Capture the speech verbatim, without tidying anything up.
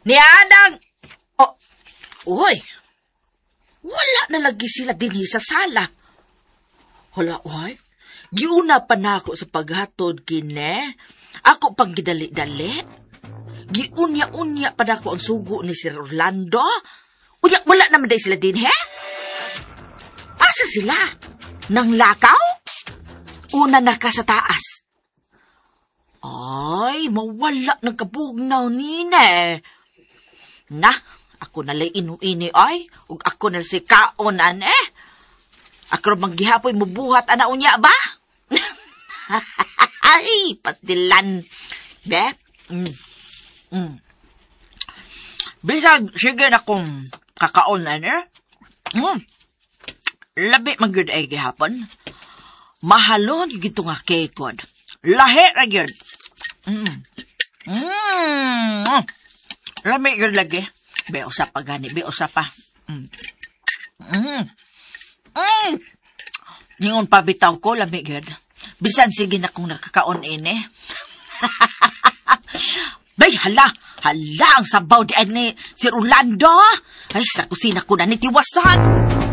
Ni Adang! Oh, uy! Wala na lagi sila dinhi sa sala. Hala, uy. Giuna pa na ako sa paghatod, kine. Ako pang gidali-dali. Giunya-unya pa na ako ang sugo ni Sir Orlando. Unya, wala naman day sila din, he? Asa sila? Nang lakaw? Una na ka sa taas. Ay, mawala ng kabugnaw nina. Na, ako nalay inu-ini ay, ug ako na si kaonan eh. Ako maggihapoy mubuhat ana unya ba? Ay, patilan. Be? Mm. Mm. Bisag, sige na kung kakaonan eh. Mm. Labi mag-good ay gihapon. Mahalon yung gito nga kekod. Lahi na yun. Mm. Mm. Lami yun lagi. Be, usap pa gani. Be, usap pa. Mm. Mm. Mm. Ningon pa bitaw ko, lami yun. Bisan sige na kung nakakaon ini. Bay, hala. Hala, ang sabaw di ni Sir Orlando. Ay, sa kusina ko na nitiwasan.